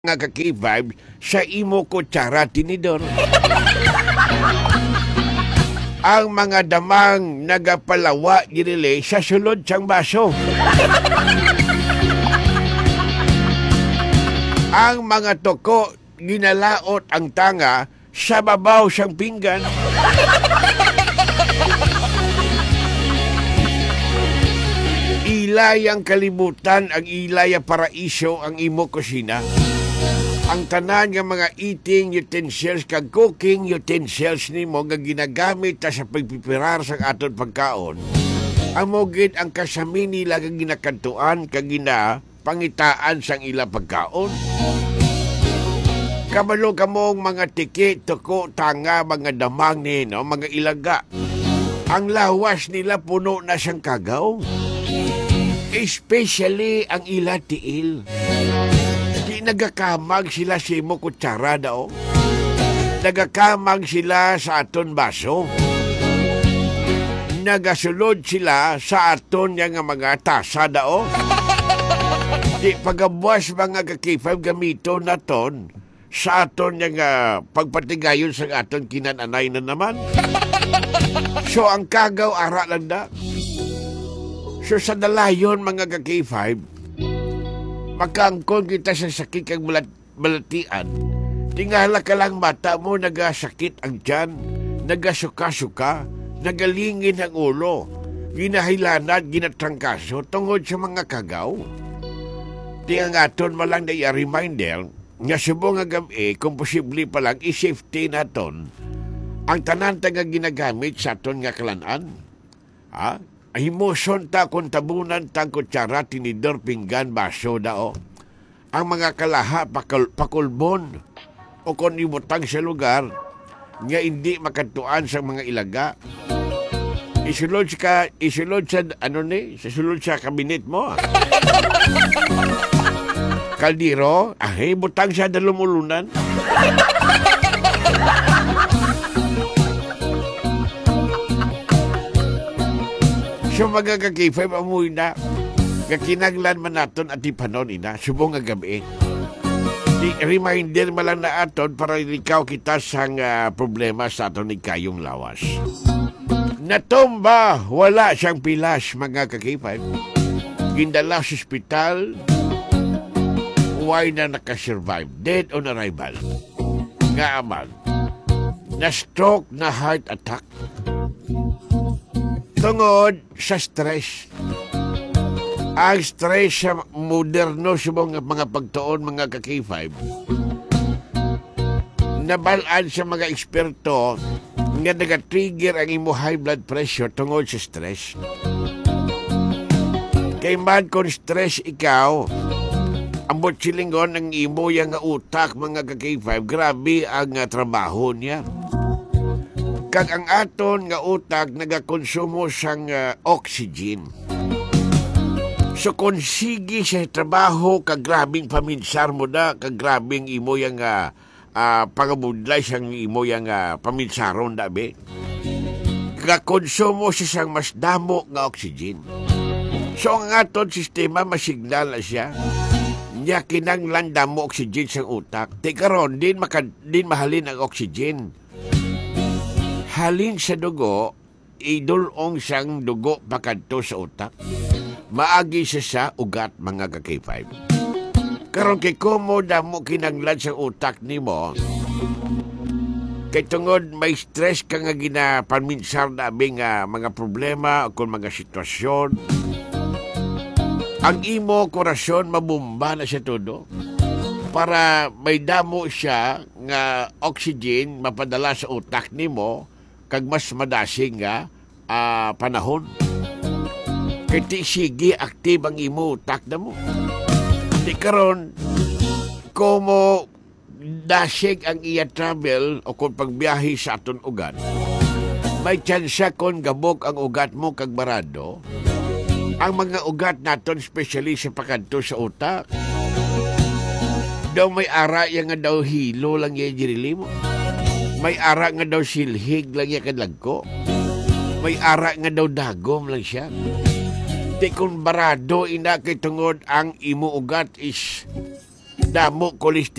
nga ka-K5 sa imo kutsara tinidor. Ang mga damang nagapalawa ginili sa sulod siyang baso. Ang mga toko ginalaot ang tanga sa babaw siyang pinggan. Ilay ang kalibutan, ang ilay ang paraiso, ang imo kusina. Ang tanan nga mga eating utensils kag cooking utensils nimo nga ginagamit ta sa pagpipirar sa aton pagkaon. Amogid ang kasami nila nga ginakantuan kag pangitaan sang ila pagkaon. Kabalo kamong mga tiki, tuko, tanga, mga damang nino, mga ilaga. Ang lawas nila puno na siyang kagaw. Especially ang ila tiil. Di nagakamag sila sa imo kutsara daw. Nagakamag sila sa aton baso. Nagasulod sila sa aton nga mga tasa daw. Di pagabuas mga ka-K5 gamito naton sa aton nga pagpatigayon sa aton kinananay na naman. So ang kagaw ara lang da. So sa dalayon mga ka-K5, makaangkon kita sa sakit kang balatian. Tingala ka lang mata mo, nagasakit ang tiyan, nagasuka-suka, nagalingin ang ulo, ginahilanat, ginatrangkaso, tungod sa mga kagaw. Tingang aton malang na i-reminder, nga subong nga gabi, kung posible palang i-safety naton, ang tanan nga ginagamit sa aton nga kalanan. Ha? Himoson ta kung tabunan tang kutsara, tinidor, pinggan, baso dao. Ang mga kalaha, pakulbon, o kung ibutang sa lugar, nga hindi makatuan sa mga ilaga. Isulod sa, isulod sa kabinet mo. Kaldiro, butang sa dalumulunan. So mga ka-K5 amoy na kakinaglan man naton at ipanon ina subong nga gabi. Reminder malang na aton para ikaw kita sang problema sa aton ni kayong lawas. Natomba, wala siyang pilas mga ka-K5. Gindala sa ospital, why na nakasurvive, dead on arrival. Nga aman, na-stroke, na heart attack. Tungod sa stress. Ang stress sa moderno sa mga pagtuon, mga ka-K5, nabalaan sa mga eksperto nga nag-trigger ang imo high blood pressure tungod sa stress. Kay man kung stress ikaw, ambot silingon ang imo yang utak, mga ka-K5, grabe ang trabaho niya. Kag ang aton nga utak nagakonsumo sang oxygen. So kung sige sa trabaho, kag grabing paminsar mo na, kag grabing imo yang pagabudlay sang imo yang paminsaron da be. Kakonsumo sa sang mas damo nga oxygen. So ang aton sistema masignal na siya. Nya kinanglan damo oxygen sang utak. Di karon din mahalin ang oxygen. Halin sa dugo, idulong siyang dugo pakadto sa utak. Maagi siya sa ugat, mga ka-K5. Karon kay kumo damo kinanglan sa utak nimo. Kay tungod may stress ka nga ginapanminsar na mga problema o kung mga sitwasyon. Ang imo korasyon mabumba na siya todo. Para may damo siya nga oxygen mapadala sa utak nimo kag mas madasing nga panahon. Kaya ti sige active ang imo utak na mo. Di karon komo dasig ang iya travel o kung pagbiyahe sa aton ugat, may tsansa kon gabok ang ugat mo kag barado. Ang mga ugat naton, especially sa pakanto sa utak, daw may ara yang nga daw hilo lang yung jirili mo. May ara nga daw silhig lang yung kadlagko. May ara nga daw dagom lang siya. Di kung barado ina kay tungod ang imo ugat is damo cholesterol